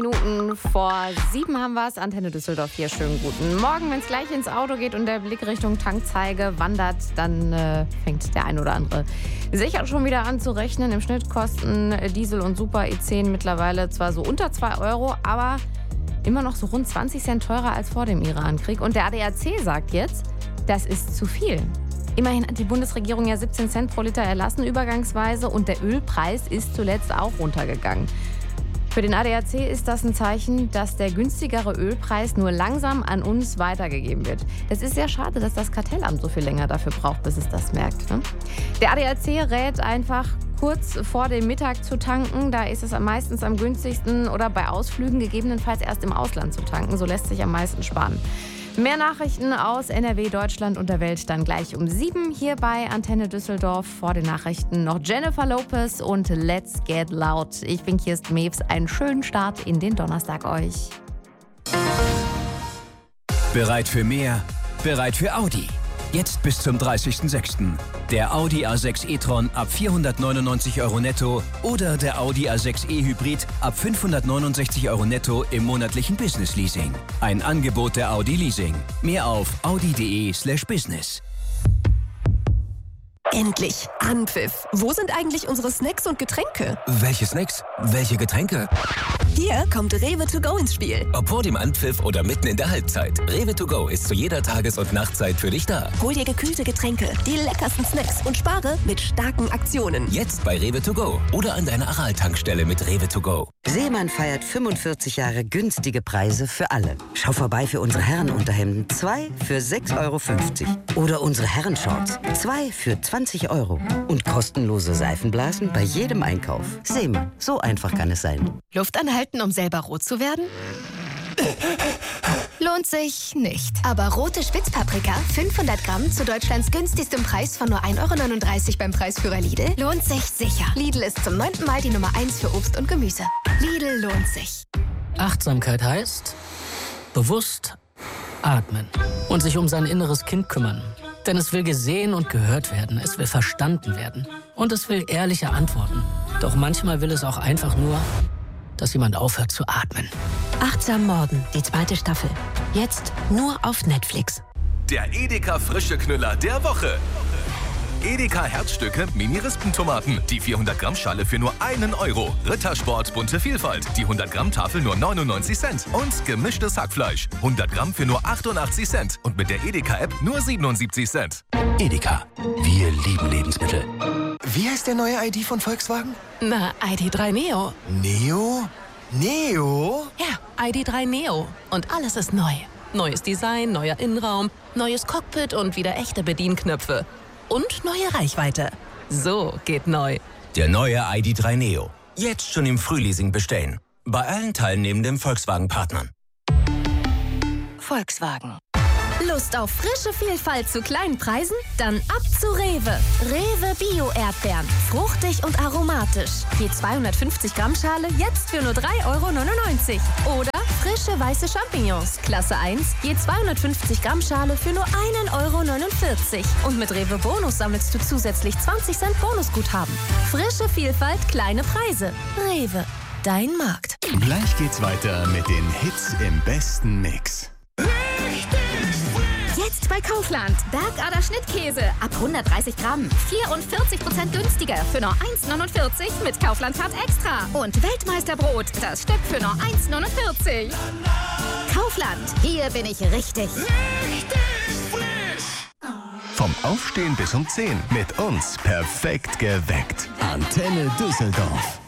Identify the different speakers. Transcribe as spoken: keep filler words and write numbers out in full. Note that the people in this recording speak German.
Speaker 1: Minuten vor sieben haben wir es. Antenne Düsseldorf hier. Schönen guten Morgen. Wenn es gleich ins Auto geht und der Blick Richtung Tankzeige wandert, dann äh, fängt der ein oder andere sicher schon wieder an zu rechnen. Im Schnitt kosten Diesel und Super E zehn mittlerweile zwar so unter zwei Euro, aber immer noch so rund zwanzig Cent teurer als vor dem Irankrieg. Und der A D A C sagt jetzt, das ist zu viel. Immerhin hat die Bundesregierung ja siebzehn Cent pro Liter erlassen, übergangsweise. Und der Ölpreis ist zuletzt auch runtergegangen. Für den A D A C ist das ein Zeichen, dass der günstigere Ölpreis nur langsam an uns weitergegeben wird. Das ist sehr schade, dass das Kartellamt so viel länger dafür braucht, bis es das merkt. Ne? Der A D A C rät einfach, kurz vor dem Mittag zu tanken. Da ist es meistens am günstigsten oder bei Ausflügen gegebenenfalls erst im Ausland zu tanken. So lässt sich am meisten sparen. Mehr Nachrichten aus N R W, Deutschland und der Welt dann gleich um sieben hier bei Antenne Düsseldorf. Vor den Nachrichten noch Jennifer Lopez und Let's Get Loud. Ich bin Kirsten Mewes. Einen schönen Start in den Donnerstag euch.
Speaker 2: Bereit für mehr? Bereit für Audi. Jetzt bis zum dreißigsten sechsten Der Audi A sechs e-tron ab vierhundertneunundneunzig Euro netto oder der Audi A sechs e-Hybrid ab fünfhundertneunundsechzig Euro netto im monatlichen Business-Leasing. Ein Angebot der Audi Leasing. Mehr auf audi.de slash business.
Speaker 3: Endlich Anpfiff. Wo sind eigentlich unsere Snacks und Getränke?
Speaker 4: Welche Snacks? Welche Getränke?
Speaker 3: Hier kommt Rewe to go ins Spiel.
Speaker 4: Ob vor dem Anpfiff oder mitten in der Halbzeit. Rewe to go ist zu jeder Tages- und Nachtzeit für dich da.
Speaker 3: Hol dir gekühlte Getränke, die leckersten Snacks und spare mit starken Aktionen.
Speaker 4: Jetzt bei Rewe to go oder an deiner Aral-Tankstelle mit Rewe to go.
Speaker 5: Seemann feiert fünfundvierzig Jahre günstige Preise für alle. Schau vorbei für unsere Herrenunterhemden. Zwei für sechs Euro fünfzig. Oder unsere Herrenshorts. Zwei für zwanzig Euro. Und kostenlose Seifenblasen bei jedem Einkauf. Seemann, so einfach kann es sein.
Speaker 3: Luft anhalten, um selber rot zu werden? Lohnt sich nicht. Aber rote Spitzpaprika, fünfhundert Gramm zu Deutschlands günstigstem Preis von nur ein Euro neununddreißig beim Preisführer Lidl, lohnt sich sicher. Lidl ist zum neunten Mal die Nummer eins für Obst und Gemüse. Lidl lohnt sich.
Speaker 6: Achtsamkeit heißt bewusst atmen und sich um sein inneres Kind kümmern. Denn es will gesehen und gehört werden, es will verstanden werden und es will ehrliche Antworten. Doch manchmal will es auch einfach nur, dass jemand aufhört zu atmen.
Speaker 7: Achtsam Morden, die zweite Staffel. Jetzt nur auf Netflix.
Speaker 8: Der Edeka frische Knüller der Woche. Edeka Herzstücke Mini-Rispentomaten. Die vierhundert Gramm Schale für nur einen Euro. Rittersport bunte Vielfalt. Die hundert Gramm Tafel nur neunundneunzig Cent. Und gemischtes Hackfleisch. hundert Gramm für nur achtundachtzig Cent. Und mit der Edeka-App nur siebenundsiebzig Cent.
Speaker 2: Edeka. Wir lieben Lebensmittel.
Speaker 9: Wie heißt der neue I D von Volkswagen?
Speaker 3: Na, I D drei Neo.
Speaker 9: Neo? Neo?
Speaker 3: Ja, I D drei Neo. Und alles ist neu. Neues Design, neuer Innenraum, neues Cockpit und wieder echte Bedienknöpfe. Und neue Reichweite. So geht neu.
Speaker 4: Der neue I D drei Neo. Jetzt schon im Frühleasing bestellen. Bei allen teilnehmenden Volkswagen-Partnern.
Speaker 7: Volkswagen.
Speaker 3: Lust auf frische Vielfalt zu kleinen Preisen? Dann ab zu Rewe. Rewe Bio-Erdbeeren. Fruchtig und aromatisch. Je zweihundertfünfzig Gramm Schale jetzt für nur drei Euro neunundneunzig. Oder frische weiße Champignons. Klasse eins. Je zweihundertfünfzig Gramm Schale für nur einen Euro neunundvierzig. Und mit Rewe Bonus sammelst du zusätzlich zwanzig Cent Bonusguthaben. Frische Vielfalt, kleine Preise. Rewe. Dein Markt.
Speaker 10: Gleich geht's weiter mit den Hits im besten Mix.
Speaker 11: Jetzt bei Kaufland. Bergader Schnittkäse ab hundertdreißig Gramm. vierundvierzig Prozent günstiger für nur eins neunundvierzig mit Kaufland Card Extra. Und Weltmeisterbrot, das Stück für nur eins neunundvierzig. Kaufland, hier bin ich richtig.
Speaker 10: Richtig frisch. Vom Aufstehen bis um zehn. Mit uns perfekt geweckt. Antenne Düsseldorf.